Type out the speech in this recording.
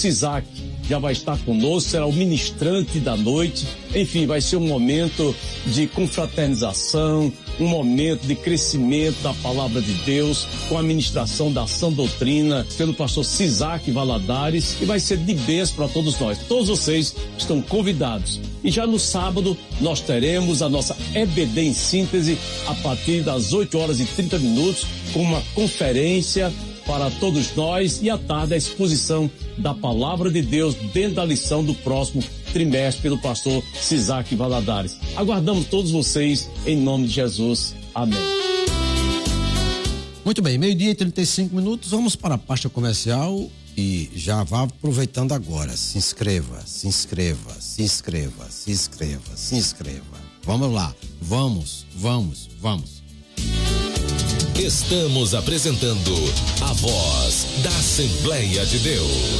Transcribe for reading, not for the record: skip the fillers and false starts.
Sisak já vai estar conosco, será o ministrante da noite. Enfim, vai ser um momento de confraternização, um momento de crescimento da palavra de Deus, com a ministração da sã doutrina pelo pastor Sisak Valadares, e vai ser de bênção para todos nós. Todos vocês estão convidados. E já no sábado nós teremos a nossa EBD em síntese a partir das 8h30, com uma conferência para todos nós, e à tarde a exposição da palavra de Deus dentro da lição do próximo trimestre pelo pastor Sisak Valadares. Aguardamos todos vocês em nome de Jesus. Amém. Muito bem, 12h35, vamos para a pasta comercial e já vá aproveitando agora. Se inscreva. Vamos lá, vamos. Estamos apresentando a Voz da Assembleia de Deus.